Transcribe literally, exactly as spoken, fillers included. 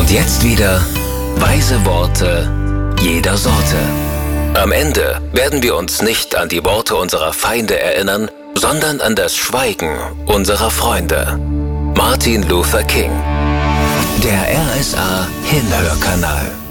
Und jetzt wieder weise Worte jeder Sorte. Am Ende werden wir uns nicht an die Worte unserer Feinde erinnern, sondern an das Schweigen unserer Freunde. Martin Luther King. Der R S A Hinhörkanal.